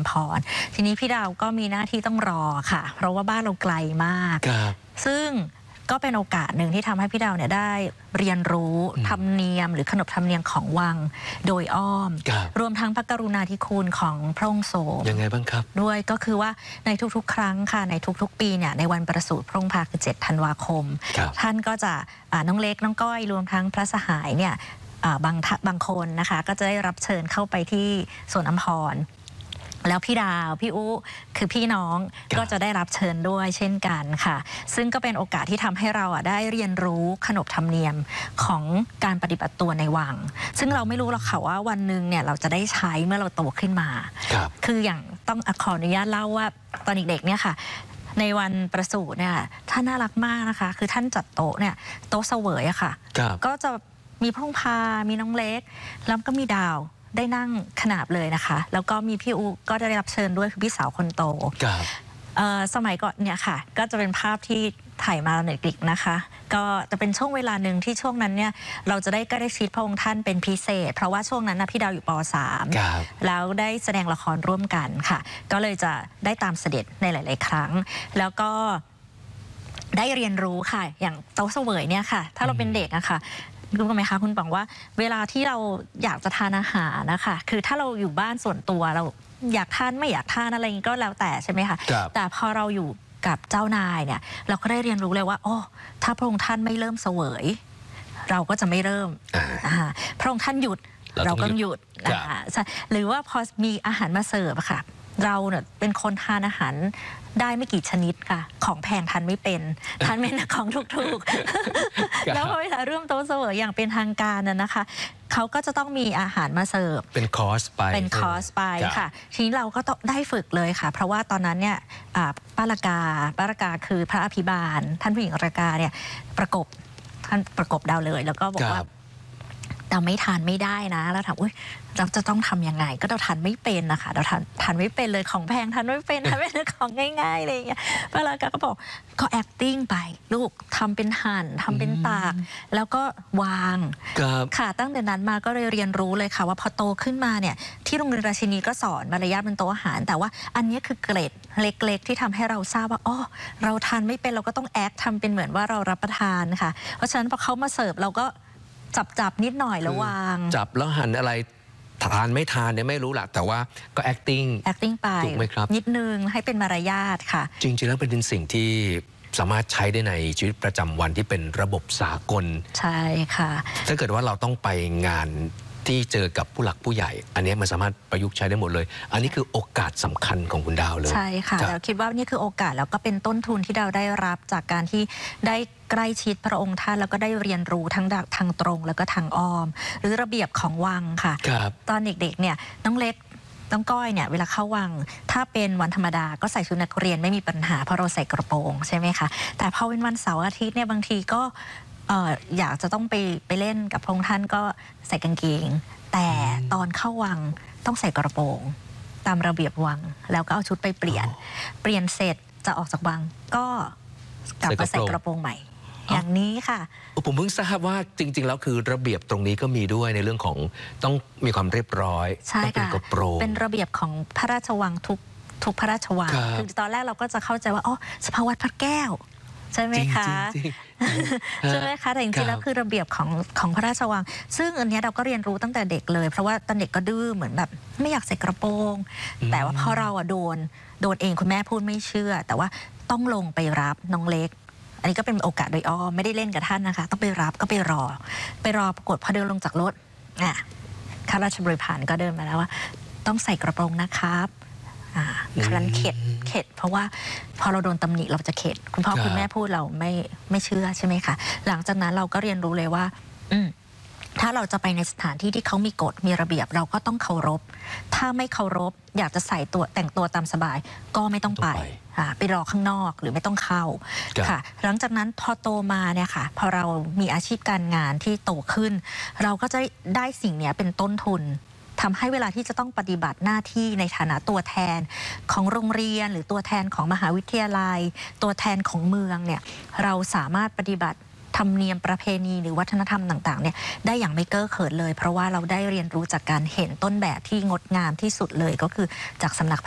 พรทีนี้พี่ดาวก็มีหน้าที่ต้องรอค่ะเพราะว่าบ้านเราไกลมากซึ่งก็เป็นโอกาสหนึ่งที่ทำให้พี่ดาวเนี่ยได้เรียนรู้ธรรมเนียมหรือขนบธรรมเนียมของวังโดยอ้อมรวมทั้งพระกรุณาธิคุณของพระองค์ทรงยังไงบ้างครับด้วยก็คือว่าในทุกๆครั้งค่ะในทุกๆปีเนี่ยในวันประสูติพระองค์พาคือ7 ธันวาคมท่านก็จะน้องเล็กน้องก้อยรวมทั้งพระสหายเนี่ยบางคนนะคะก็จะได้รับเชิญเข้าไปที่สวนอัมพรแล้วพี่ดาวพี่อุ๊คือพี่น้องก็จะได้รับเชิญด้วยเช่นกันค่ะซึ่งก็เป็นโอกาสที่ทำให้เราได้เรียนรู้ขนบธรรมเนียมของการปฏิบัติตัวในวังซึ่งเราไม่รู้หรอกค่ะว่าวันหนึ่งเนี่ยเราจะได้ใช้เมื่อเราโตขึ้นมาคืออย่างต้องขออนุญาตเล่าว่าตอนเด็กๆเนี่ยค่ะในวันประสูติเนี่ยท่านน่ารักมากนะคะคือท่านจัดโต๊ะเนี่ยโต๊ะเสวยอะค่ะก็จะมีพระองค์พามีน้องเล็กแล้วก็มีดาวได้นั่งขนาบเลยนะคะแล้วก็มีพี่อูก็ได้รับเชิญด้วยคือพี่สาวคนโตสมัยก่อนเนี่ยค่ะก็จะเป็นภาพที่ถ่ายมาในกลิกนะคะก็จะเป็นช่วงเวลาหนึ่งที่ช่วงนั้นเนี่ยเราจะได้ใกล้ชิดพระองค์ท่านเป็นพิเศษเพราะว่าช่วงนั้นนะพี่ดาวอยู่ป.3 แล้วได้แสดงละครร่วมกันค่ะก็เลยจะได้ตามเสด็จในหลายๆครั้งแล้วก็ได้เรียนรู้ค่ะอย่างโต๊ะเสวยเนี่ยค่ะถ้าเราเป็นเด็กอะค่ะรู้กันไหมคะคุณป๋องว่าเวลาที่เราอยากจะทานอาหารนะคะคือถ้าเราอยู่บ้านส่วนตัวเราอยากทานไม่อยากทานอะไรก็แล้วแต่ใช่ไหมคะแต่พอเราอยู่กับเจ้านายเนี่ยเราก็ได้เรียนรู้เลยว่าโอ้ถ้าพระองค์ท่านไม่เริ่มเสวยเราก็จะไม่เริ่มพระองค์ท่านหยุดเราก็หยุดหรือว่าพอมีอาหารมาเสิร์ฟอะค่ะเราเนี่ยเป็นคนทานอาหารได้ไม่กี่ชนิดค่ะของแพงทานไม่เป็นทานเป็นของถูกๆแล้วพอเวลาเริ่มโต๊ะเสวยอย่างเป็นทางการนะคะเขาก็จะต้องมีอาหารมาเสิร์ฟเป็นคอร์สไปค่ะทีนี้เราก็ต้องได้ฝึกเลยค่ะเพราะว่าตอนนั้นเนี่ยป้าละกาคือพระอภิบาลท่านผู้หญิงระกาเนี่ยท่านประกบดาวเลยแล้วก็บอกว่าเราไม่ทานไม่ได้นะแล้วถามอุ้ยเราจะต้องทำยังไงก็เราทานไม่เป็นนะคะเราทานไม่เป็นเลยของแพงทานไม่เป็นทานไม่เป็นของง่ายๆอะไรอย่างเงี้ยป้าละกาก็บอกก็ acting ไปลูกทำเป็นหั่นทำเป็นตากแล้วก็วางค่ะตั้งแต่นั้นมาก็เลยเรียนรู้เลยค่ะว่าพอโตขึ้นมาเนี่ยที่โรงเรียนราชินีก็สอนมารยาทบนโต๊ะอาหารแต่ว่าอันนี้คือเกรดเล็กๆที่ทำให้เราทราบว่าอ๋อเราทานไม่เป็นเราก็ต้องแอคทำเป็นเหมือนว่าเรารับประทานค่ะเพราะฉะนั้นพอเขามาเสิร์ฟเราก็จับนิดหน่อยแล้ววางจับแล้วหั่นอะไรทานไม่ทานเนี่ยไม่รู้หลักแต่ว่าก็ acting ไปถูกไหมครับนิดนึงให้เป็นมารยาทค่ะจริงๆแล้วเป็นสิ่งที่สามารถใช้ได้ในชีวิตประจำวันที่เป็นระบบสากลใช่ค่ะถ้าเกิดว่าเราต้องไปงานที่เจอกับผู้หลักผู้ใหญ่อันนี้มันสามารถประยุกต์ใช้ได้หมดเลยอันนี้คือโอกาสสำคัญของคุณดาวเลยใช่ค่ะเราคิดว่านี่คือโอกาสแล้วก็เป็นต้นทุนที่ดาวได้รับจากการที่ได้ใกล้ชิดพระองค์ท่านแล้วก็ได้เรียนรู้ทั้งทางตรงแล้วก็ทางอ้อมหรือระเบียบของวังค่ะตอนเด็กๆเนี่ยน้องเล็กน้องก้อยเนี่ยเวลาเข้าวังถ้าเป็นวันธรรมดาก็ใส่ชุดนักเรียนไม่มีปัญหาเพราะเราใส่กระโปรงใช่ไหมคะแต่พอเป็นวันเสาร์อาทิตย์เนี่ยบางทีก็อยากจะต้องไปเล่นกับพระองค์ท่านก็ใส่กางเกงแต่ตอนเข้าวังต้องใส่กระโปรงตามระเบียบวังแล้วก็เอาชุดไปเปลี่ยนเสร็จจะออกจากวังก็กลับมาใส่กระโปรงใหม่อย่างนี้ค่ะผมเพิ่งทราบว่าจริงๆแล้วคือระเบียบตรงนี้ก็มีด้วยในเรื่องของต้องมีความเรียบร้อยใช่ค่ะเป็นระเบียบของพระราชวังทุกพระราชวังคือตอนแรกเราก็จะเข้าใจว่าอ๋อสภาวัดพระแก้วใช่ไหมคะใช่ไหมคะแต่จริงๆแล้วคือระเบียบของพระราชวังซึ่งอันนี้เราก็เรียนรู้ตั้งแต่เด็กเลยเพราะว่าตอนเด็กก็ดื้อเหมือนแบบไม่อยากใส่กระโปรงแต่ว่าพอเราโดนเองคุณแม่พูดไม่เชื่อแต่ว่าต้องลงไปรับน้องเล็กอันนี้ก็เป็นโอกาสโดยอ้อมไม่ได้เล่นกับท่านนะคะต้องไปรับก็ไปรอปรากฏพอเดินลงจากรถข้าราชบริพารก็เดินมาแล้วว่าต้องใส่กระโปรงนะครับครั้นเข็ดเพราะว่าพอเราโดนตำหนิเราจะเข็ดคุณพ่อคุณแม่พูดเราไม่เชื่อใช่ไหมคะหลังจากนั้นเราก็เรียนรู้เลยว่าถ้าเราจะไปในสถานที่ที่เขามีกฎมีระเบียบเราก็ต้องเคารพถ้าไม่เคารพอยากจะใส่ตัวแต่งตัวตามสบายก็ไม่ต้องไปรอข้างนอกหรือไม่ต้องเข้าค่ะหลังจากนั้นพอโตมาเนี่ยค่ะพอเรามีอาชีพการงานที่โตขึ้นเราก็จะได้สิ่งนี้เป็นต้นทุนทำให้เวลาที่จะต้องปฏิบัติหน้าที่ในฐานะตัวแทนของโรงเรียนหรือตัวแทนของมหาวิทยาลัยตัวแทนของเมืองเนี่ยเราสามารถปฏิบัติธรรมเนียมประเพณีหรือวัฒนธรรมต่างๆเนี่ยได้อย่างไม่เก้อเขินเลยเพราะว่าเราได้เรียนรู้จากการเห็นต้นแบบที่งดงามที่สุดเลยก็คือจากสำนัก